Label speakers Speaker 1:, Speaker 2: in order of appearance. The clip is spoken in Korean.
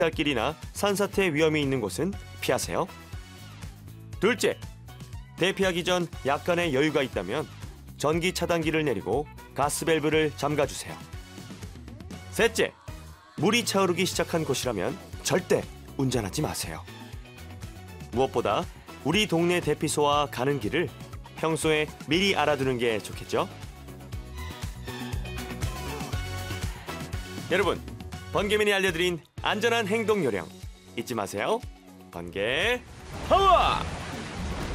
Speaker 1: 길이나 산사태 위험이 있는 곳은 피하세요. 둘째, 대피하기 전 약간의 여유가 있다면 전기 차단기를 내리고 가스밸브를 잠가주세요. 셋째, 물이 차오르기 시작한 곳이라면 절대 운전하지 마세요. 무엇보다 우리 동네 대피소와 가는 길을 평소에 미리 알아두는 게 좋겠죠? 여러분, 번개맨이 알려드린 안전한 행동 요령 잊지 마세요. 번개 파워!